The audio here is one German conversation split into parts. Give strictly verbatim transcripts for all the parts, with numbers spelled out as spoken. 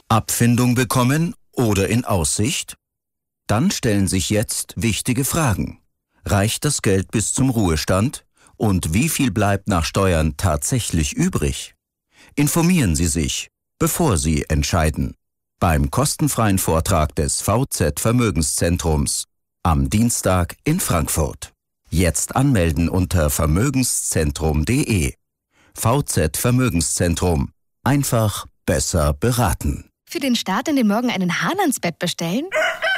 Abfindung bekommen oder in Aussicht? Dann stellen sich jetzt wichtige Fragen. Reicht das Geld bis zum Ruhestand? Und wie viel bleibt nach Steuern tatsächlich übrig? Informieren Sie sich, bevor Sie entscheiden. Beim kostenfreien Vortrag des V Z Vermögenszentrums am Dienstag in Frankfurt. Jetzt anmelden unter vermögenszentrum punkt de. V Z Vermögenszentrum. Einfach besser beraten. Für den Start in den Morgen einen Hahn ans Bett bestellen?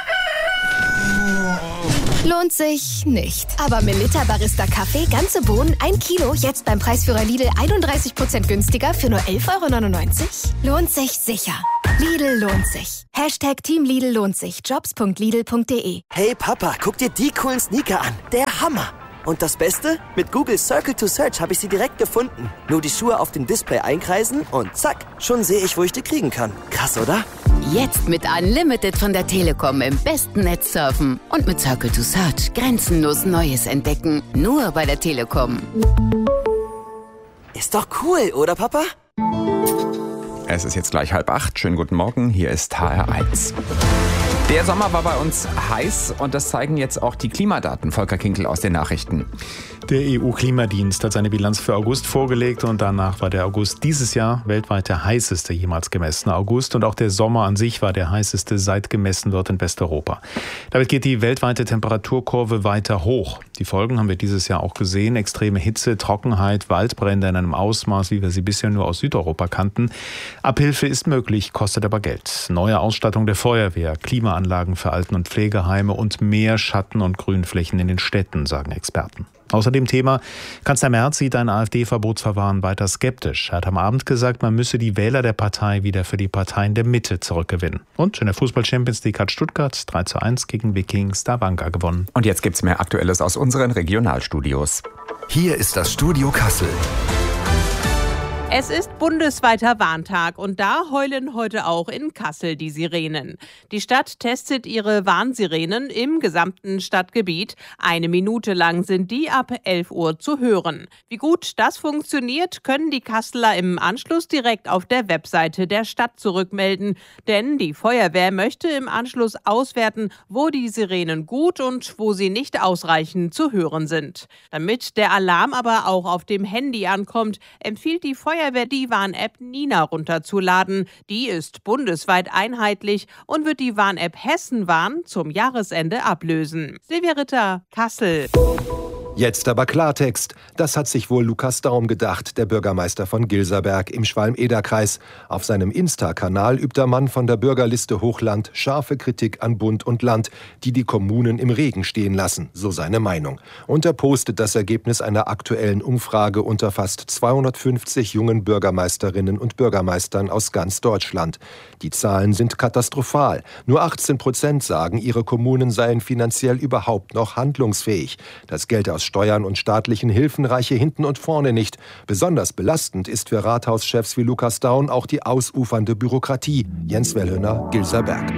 Lohnt sich nicht. Aber Melitta Barista Kaffee, ganze Bohnen, ein Kilo, jetzt beim Preisführer Lidl einunddreißig Prozent günstiger für nur elf Euro neunundneunzig? Lohnt sich sicher. Lidl lohnt sich. Hashtag Team Lidl lohnt sich. jobs punkt lidl punkt de. Hey Papa, guck dir die coolen Sneaker an. Der Hammer. Und das Beste? Mit Google Circle to Search habe ich sie direkt gefunden. Nur die Schuhe auf dem Display einkreisen und zack, schon sehe ich, wo ich die kriegen kann. Krass, oder? Jetzt mit Unlimited von der Telekom im besten Netz surfen. Und mit Circle to Search grenzenlos Neues entdecken. Nur bei der Telekom. Ist doch cool, oder Papa? Es ist jetzt gleich halb acht. Schönen guten Morgen, hier ist H R eins. Der Sommer war bei uns heiß und das zeigen jetzt auch die Klimadaten. Volker Kinkel aus den Nachrichten. Der E U-Klimadienst hat seine Bilanz für August vorgelegt und danach war der August dieses Jahr weltweit der heißeste jemals gemessene August und auch der Sommer an sich war der heißeste, seit gemessen wird in Westeuropa. Damit geht die weltweite Temperaturkurve weiter hoch. Die Folgen haben wir dieses Jahr auch gesehen. Extreme Hitze, Trockenheit, Waldbrände in einem Ausmaß, wie wir sie bisher nur aus Südeuropa kannten. Abhilfe ist möglich, kostet aber Geld. Neue Ausstattung der Feuerwehr, Klimaanlagen für Alten- und Pflegeheime und mehr Schatten- und Grünflächen in den Städten, sagen Experten. Außer dem Thema, Kanzler Merz sieht ein AfD-Verbotsverfahren weiter skeptisch. Er hat am Abend gesagt, man müsse die Wähler der Partei wieder für die Parteien der Mitte zurückgewinnen. Und in der Fußball-Champions League hat Stuttgart drei zu eins gegen Wiking Stavanger gewonnen. Und jetzt gibt's mehr Aktuelles aus unseren Regionalstudios. Hier ist das Studio Kassel. Es ist bundesweiter Warntag und da heulen heute auch in Kassel die Sirenen. Die Stadt testet ihre Warnsirenen im gesamten Stadtgebiet. Eine Minute lang sind die ab elf Uhr zu hören. Wie gut das funktioniert, können die Kasseler im Anschluss direkt auf der Webseite der Stadt zurückmelden. Denn die Feuerwehr möchte im Anschluss auswerten, wo die Sirenen gut und wo sie nicht ausreichend zu hören sind. Damit der Alarm aber auch auf dem Handy ankommt, empfiehlt die Feuerwehr die Warn-App Nina runterzuladen. Die ist bundesweit einheitlich und wird die Warn-App Hessen-Warn zum Jahresende ablösen. Silvia Ritter, Kassel. Jetzt aber Klartext. Das hat sich wohl Lukas Daum gedacht, der Bürgermeister von Gilserberg im Schwalm-Eder-Kreis. Auf seinem Insta-Kanal übt der Mann von der Bürgerliste Hochland scharfe Kritik an Bund und Land, die die Kommunen im Regen stehen lassen, so seine Meinung. Und er postet das Ergebnis einer aktuellen Umfrage unter fast zweihundertfünfzig jungen Bürgermeisterinnen und Bürgermeistern aus ganz Deutschland. Die Zahlen sind katastrophal. Nur achtzehn Prozent sagen, ihre Kommunen seien finanziell überhaupt noch handlungsfähig. Das Geld aus Steuern und staatlichen Hilfen reiche hinten und vorne nicht. Besonders belastend ist für Rathauschefs wie Lukas Daum auch die ausufernde Bürokratie. Jens Wellhöner, Gilserberg.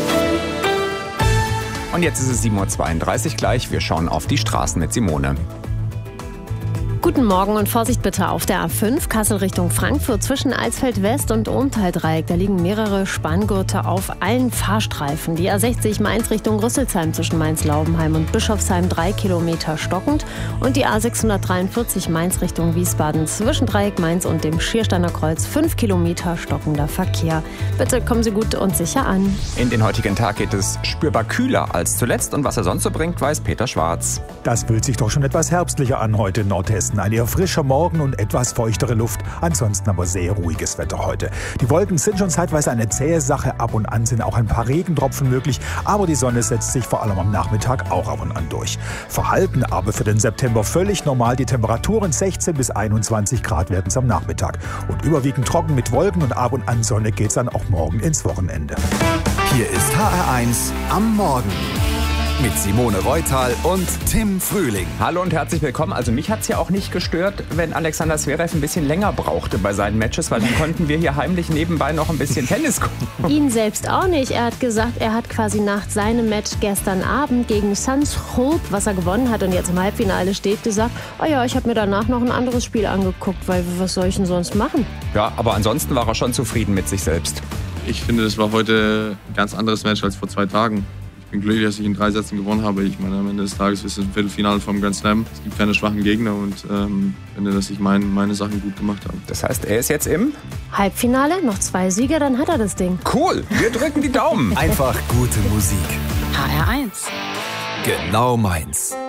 Und jetzt ist es sieben Uhr zweiunddreißig gleich. Wir schauen auf die Straßen mit Simone. Guten Morgen und Vorsicht bitte auf der A fünf, Kassel Richtung Frankfurt zwischen Alsfeld West und Ohntal-Dreieck. Da liegen mehrere Spanngurte auf allen Fahrstreifen. Die A sechzig Mainz Richtung Rüsselsheim zwischen Mainz-Laubenheim und Bischofsheim drei Kilometer stockend. Und die A sechshundertdreiundvierzig Mainz Richtung Wiesbaden zwischen Dreieck Mainz und dem Schiersteiner Kreuz fünf Kilometer stockender Verkehr. Bitte kommen Sie gut und sicher an. In den heutigen Tag geht es spürbar kühler als zuletzt. Und was er sonst so bringt, weiß Peter Schwarz. Das fühlt sich doch schon etwas herbstlicher an heute in Nordhessen. Ein eher frischer Morgen und etwas feuchtere Luft. Ansonsten aber sehr ruhiges Wetter heute. Die Wolken sind schon zeitweise eine zähe Sache. Ab und an sind auch ein paar Regentropfen möglich. Aber die Sonne setzt sich vor allem am Nachmittag auch ab und an durch. Verhalten aber für den September völlig normal. Die Temperaturen sechzehn bis einundzwanzig Grad werden es am Nachmittag. Und überwiegend trocken mit Wolken und ab und an Sonne geht es dann auch morgen ins Wochenende. Hier ist H R eins am Morgen. Mit Simone Reutal und Tim Frühling. Hallo und herzlich willkommen. Also mich hat es ja auch nicht gestört, wenn Alexander Zverev ein bisschen länger brauchte bei seinen Matches, weil dann konnten wir hier heimlich nebenbei noch ein bisschen Tennis gucken. Ihn selbst auch nicht. Er hat gesagt, er hat quasi nach seinem Match gestern Abend gegen Sanskrup, was er gewonnen hat und jetzt im Halbfinale steht, gesagt, oh ja, ich habe mir danach noch ein anderes Spiel angeguckt, weil was soll ich denn sonst machen? Ja, aber ansonsten war er schon zufrieden mit sich selbst. Ich finde, das war heute ein ganz anderes Match als vor zwei Tagen. Ich bin glücklich, dass ich in drei Sätzen gewonnen habe. Ich meine, am Ende des Tages ist es ein Viertelfinale vom Grand Slam. Es gibt keine schwachen Gegner und ähm, finde, dass ich mein, meine Sachen gut gemacht habe. Das heißt, er ist jetzt im Halbfinale, noch zwei Sieger, dann hat er das Ding. Cool, wir drücken die Daumen. Einfach gute Musik. H R eins. Genau meins.